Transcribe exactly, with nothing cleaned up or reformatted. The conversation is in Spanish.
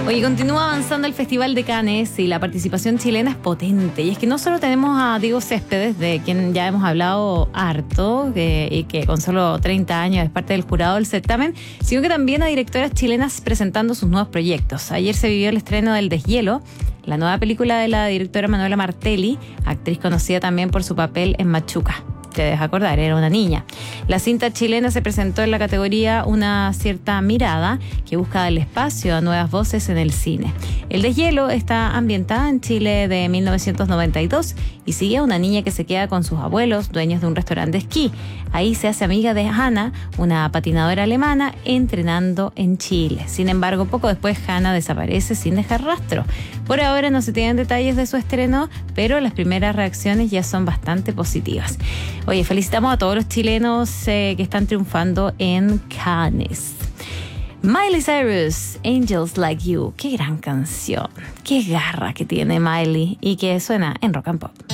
Oye, continúa avanzando el Festival de Cannes y la participación chilena es potente. Y es que no solo tenemos a Diego Céspedes, de quien ya hemos hablado harto, que, y que con solo treinta años es parte del jurado del certamen, sino que también a directoras chilenas presentando sus nuevos proyectos. Ayer se vivió el estreno del Deshielo, la nueva película de la directora Manuela Martelli, actriz conocida también por su papel en Machuca. Te debes acordar, era una niña. La cinta chilena se presentó en la categoría Una cierta mirada, que busca darle espacio a nuevas voces en el cine. El Deshielo está ambientada en Chile de mil novecientos noventa y dos y sigue a una niña que se queda con sus abuelos, dueños de un restaurante de esquí. Ahí se hace amiga de Hannah, una patinadora alemana, entrenando en Chile. Sin embargo, poco después Hannah desaparece sin dejar rastro. Por ahora no se tienen detalles de su estreno, pero las primeras reacciones ya son bastante positivas. Oye, felicitamos a todos los chilenos eh, que están triunfando en Cannes. Miley Cyrus, Angels Like You. Qué gran canción. Qué garra que tiene Miley y que suena en Rock and Pop.